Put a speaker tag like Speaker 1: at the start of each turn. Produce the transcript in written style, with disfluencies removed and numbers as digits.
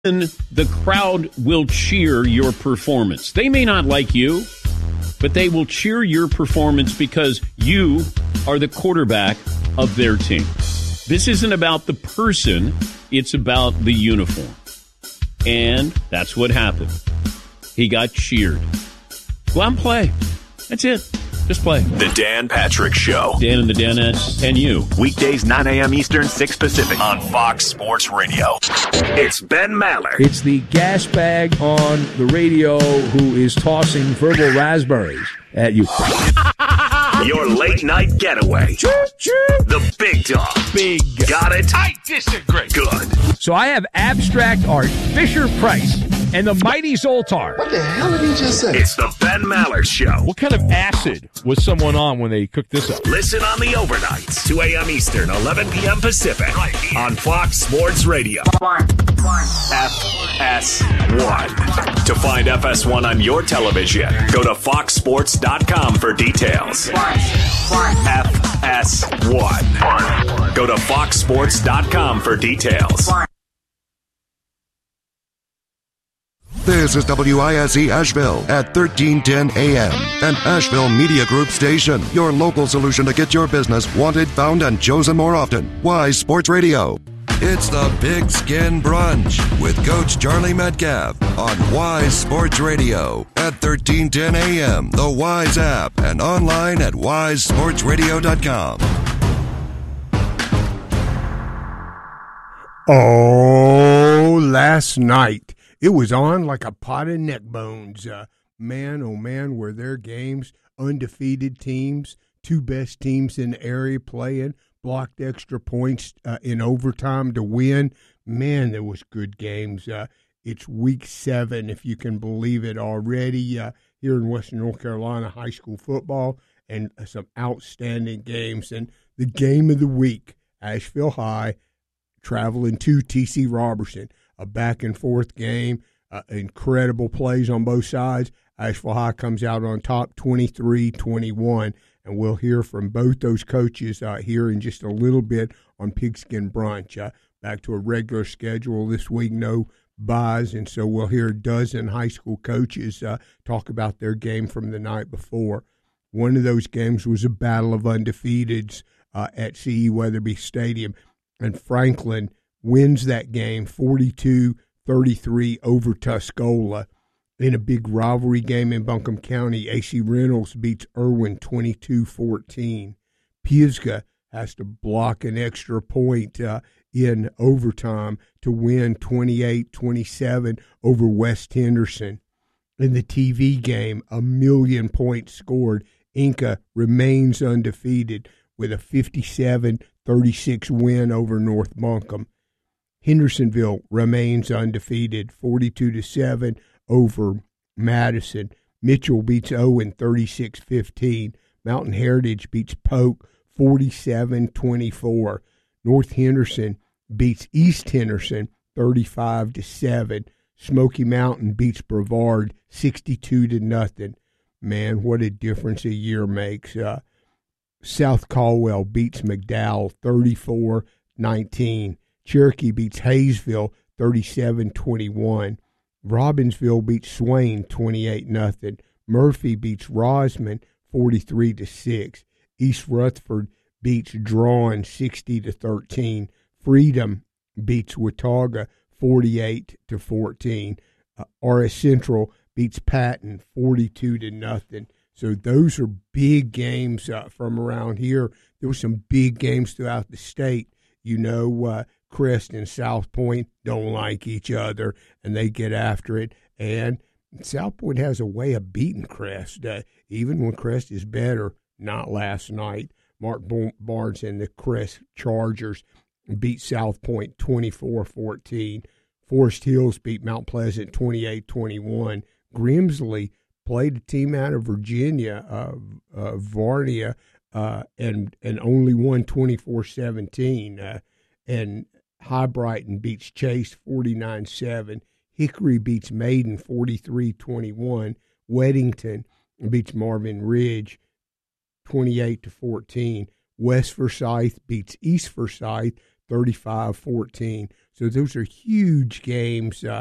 Speaker 1: The crowd will cheer your performance. They may not like you, but they will cheer your performance because you are the quarterback of their team. This isn't about the person, it's about the uniform. And that's what happened. He got cheered. Go out and play. That's it. Just play.
Speaker 2: The Dan Patrick Show.
Speaker 1: Dan and the Danettes and you.
Speaker 2: Weekdays 9 a.m. Eastern, 6 Pacific on Fox Sports Radio. It's Ben Maller.
Speaker 3: It's the gas bag on the radio who is tossing verbal raspberries at you.
Speaker 2: Your late night getaway. The big dog.
Speaker 1: Big.
Speaker 2: Got it?
Speaker 4: I disagree.
Speaker 2: Good.
Speaker 3: So I have abstract art, Fisher-Price, and the mighty Zoltar.
Speaker 5: What the hell did he just say?
Speaker 2: It's the Ben Maller Show.
Speaker 6: What kind of acid was someone on when they cooked this up?
Speaker 2: Listen on the overnights, 2 a.m. Eastern, 11 p.m. Pacific, on Fox Sports Radio. FS1. To find FS1 on your television, go to foxsports.com for details. FS1. Go to foxsports.com for details.
Speaker 7: This is WISE Asheville at 1310 AM, an Asheville Media Group station. Your local solution to get your business wanted, found, and chosen more often. Wise Sports Radio. It's the Big Skin Brunch with Coach Charlie Metcalf on Wise Sports Radio at 1310 AM, the Wise app, and online at wisesportsradio.com.
Speaker 8: Oh, last night. It was on like a pot of neck bones. Man, oh man, were there games, undefeated teams, two best teams in the area playing, blocked extra points in overtime to win. Man, there was good games. It's week 7, if you can believe it already, here in Western North Carolina, high school football, and some outstanding games. And the game of the week, Asheville High traveling to T.C. Robertson. A back-and-forth game, incredible plays on both sides. Asheville High comes out on top 23-21, and we'll hear from both those coaches here in just a little bit on Pigskin Brunch. Back to a regular schedule this week, no buys, and so we'll hear a dozen high school coaches talk about their game from the night before. One of those games was a battle of undefeateds at C.E. Weatherby Stadium, and Franklin wins that game 42-33 over Tuscola. In a big rivalry game in Buncombe County, A.C. Reynolds beats Irwin 22-14. Pisgah has to block an extra point in overtime to win 28-27 over West Henderson. In the TV game, 1,000,000 points scored. Inca remains undefeated with a 57-36 win over North Buncombe. Hendersonville remains undefeated, 42-7 over Madison. Mitchell beats Owen 36-15. Mountain Heritage beats Polk 47-24. North Henderson beats East Henderson 35-7. Smoky Mountain beats Brevard 62-0. Man, what a difference a year makes. South Caldwell beats McDowell 34-19. Cherokee beats Hayesville 37-21. Robbinsville beats Swain 28-0. Murphy beats Rosman 43-6. East Rutherford beats Drawn 60-13. Freedom beats Watauga 48-14. RS Central beats Patton 42-0. So those are big games from around here. There were some big games throughout the state. You know, Crest and South Point don't like each other, and they get after it. And South Point has a way of beating Crest, even when Crest is better. Not last night. Mark Barnes and the Crest Chargers beat South Point 24-14. Forest Hills beat Mount Pleasant 28-21. Grimsley played a team out of Virginia, Varnia, and only won 24-17. And High Brighton beats Chase 49-7. Hickory beats Maiden 43-21. Weddington beats Marvin Ridge 28-14. West Forsyth beats East Forsyth 35-14. So those are huge games.